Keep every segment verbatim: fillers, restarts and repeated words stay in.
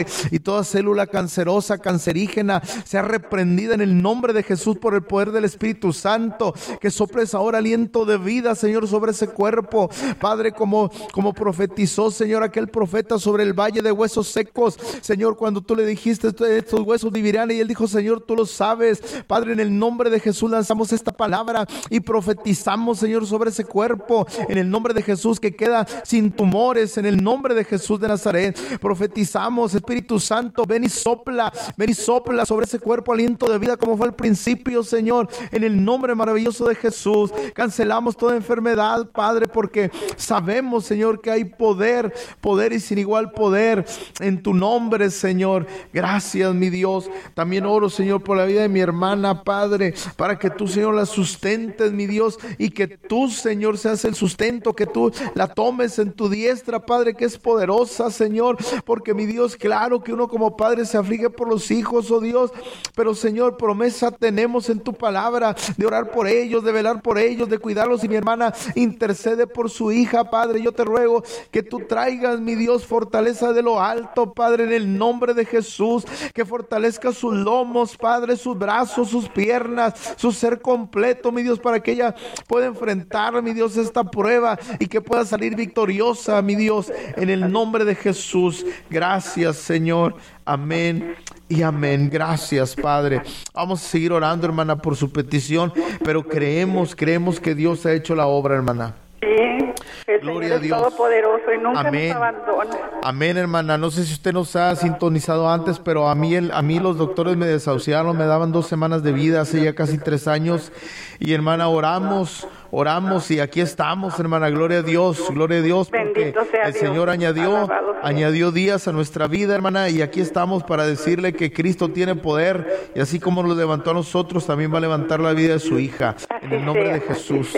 y toda célula cancerosa, cancerígena, sea reprendida en el nombre de Jesús por el poder del Espíritu Santo. Que soples ahora aliento de vida, Señor, sobre ese cuerpo, Padre, como, como profetizó, Señor, aquel profeta sobre el valle de huesos secos, Señor, cuando tú le dijiste, estos huesos vivirán, y él dijo, Señor, tú lo sabes, Padre, en el nombre de Jesús lanzamos esta palabra y profetizamos, Señor, sobre ese cuerpo, en el nombre de Jesús, que queda sin tumores, en el nombre de Jesús de Nazaret. Profetizamos, Espíritu Santo, ven y sopla, ven y sopla sobre ese cuerpo aliento de vida como fue al principio, Señor, en el nombre maravilloso de Jesús. Cancelamos toda enfermedad, Padre, porque sabemos, Señor, que hay poder, poder y sin igual poder en tu nombre, Señor. Gracias, mi Dios. También oro, Señor, por la vida de mi hermana, Padre, para que tú, Señor, la sustentes, mi Dios, y que tú, Señor, seas el sustento, que tú la tomes en tu diestra, Padre, que es poderosa, Señor, porque, mi Dios, claro que uno como padre se aflige por los hijos, oh Dios, pero, Señor, promesa tenemos en tu palabra de orar por ellos, de velar por ellos, de cuidarlos, y mi hermana intercede por su hija, Padre. Yo te ruego que tú traigas, mi Dios, fortaleza de lo alto, Padre, en el nombre de Jesús, que fortalezca sus lomos, Padre, sus brazos, sus piernas, su ser completo, mi Dios, para que ella pueda enfrentar, mi Dios, esta prueba y que pueda salir victoriosa, mi Dios, en el nombre de Jesús. Gracias, Señor. Amén y amén. Gracias, Padre. Vamos a seguir orando, hermana, por su petición, pero creemos, creemos que Dios ha hecho la obra, hermana. Sí, el Gloria Señor a Dios. Es todopoderoso y nunca Amén. nos abandona. Amén, hermana. No sé si usted nos ha sintonizado antes, pero a mí, el, a mí los doctores me desahuciaron, me daban dos semanas de vida hace ya casi tres años. Y, hermana, oramos, oramos y aquí estamos, hermana. Gloria a Dios, gloria a Dios, porque el Señor añadió, añadió días a nuestra vida, hermana, y aquí estamos para decirle que Cristo tiene poder, y así como nos levantó a nosotros, también va a levantar la vida de su hija. En el nombre de Jesús.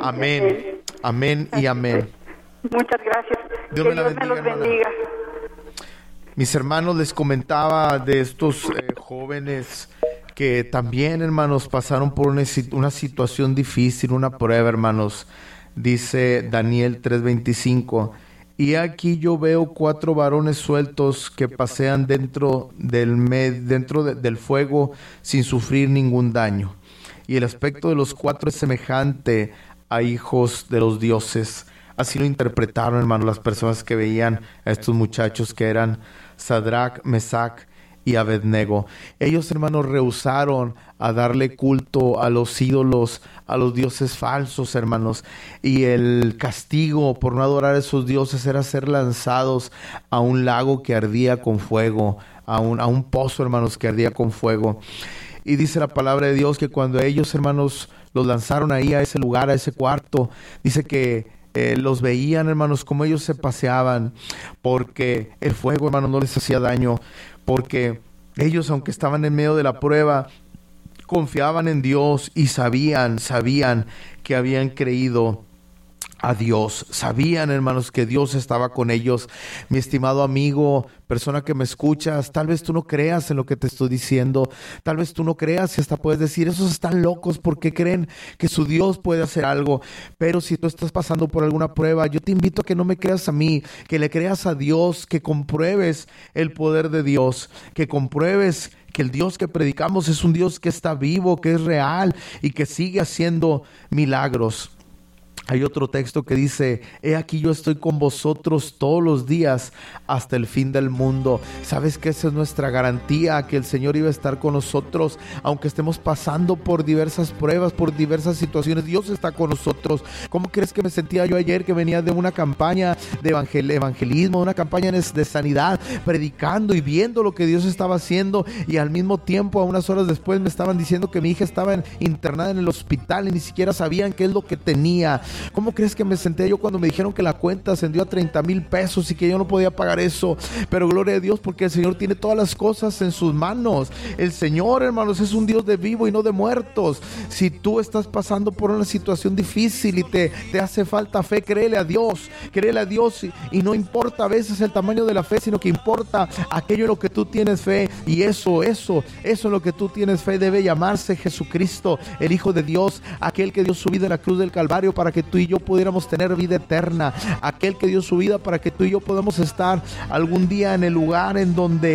Amén. Amén y amén. Muchas gracias. Dios me la bendiga, Dios me los bendiga. Mis hermanos, les comentaba de estos eh, jóvenes que también, hermanos, pasaron por una, una situación difícil, una prueba, hermanos. Dice Daniel tres veinticinco, y aquí yo veo cuatro varones sueltos que pasean dentro del, med, dentro de, del fuego sin sufrir ningún daño. Y el aspecto de los cuatro es semejante a hijos de los dioses. Así lo interpretaron, hermanos, las personas que veían a estos muchachos que eran Sadrach, Mesach y Abednego. Ellos, hermanos, rehusaron a darle culto a los ídolos, a los dioses falsos, hermanos. Y el castigo por no adorar a esos dioses era ser lanzados a un lago que ardía con fuego, a un, a un pozo, hermanos, que ardía con fuego. Y dice la palabra de Dios que cuando ellos, hermanos, los lanzaron ahí a ese lugar, a ese cuarto, dice que eh, los veían, hermanos, como ellos se paseaban, porque el fuego, hermanos, no les hacía daño, porque ellos, aunque estaban en medio de la prueba, confiaban en Dios y sabían, sabían que habían creído a Dios. Sabían, hermanos, que Dios estaba con ellos. Mi estimado amigo, persona que me escuchas, tal vez tú no creas en lo que te estoy diciendo, tal vez tú no creas y hasta puedes decir, esos están locos porque creen que su Dios puede hacer algo. Pero si tú estás pasando por alguna prueba, yo te invito a que no me creas a mí, que le creas a Dios, que compruebes el poder de Dios, que compruebes que el Dios que predicamos es un Dios que está vivo, que es real y que sigue haciendo milagros. Hay otro texto que dice, he aquí yo estoy con vosotros todos los días hasta el fin del mundo. ¿Sabes que esa es nuestra garantía? Que el Señor iba a estar con nosotros, aunque estemos pasando por diversas pruebas, por diversas situaciones. Dios está con nosotros. ¿Cómo crees que me sentía yo ayer que venía de una campaña de evangel- evangelismo, una campaña de sanidad, predicando y viendo lo que Dios estaba haciendo? Y al mismo tiempo, a unas horas después, me estaban diciendo que mi hija estaba en, internada en el hospital y ni siquiera sabían qué es lo que tenía. ¿Cómo crees que me senté yo cuando me dijeron que la cuenta ascendió a treinta mil pesos y que yo no podía pagar eso? Pero gloria a Dios, porque el Señor tiene todas las cosas en sus manos. El Señor, hermanos, es un Dios de vivo y no de muertos. Si tú estás pasando por una situación difícil y te, te hace falta fe, créele a Dios, créele a Dios y, y no importa a veces el tamaño de la fe, sino que importa aquello en lo que tú tienes fe. Y eso, eso, eso en lo que tú tienes fe debe llamarse Jesucristo, el Hijo de Dios, aquel que dio su vida en la cruz del Calvario para que tú y yo pudiéramos tener vida eterna, aquel que dio su vida para que tú y yo podamos estar algún día en el lugar en donde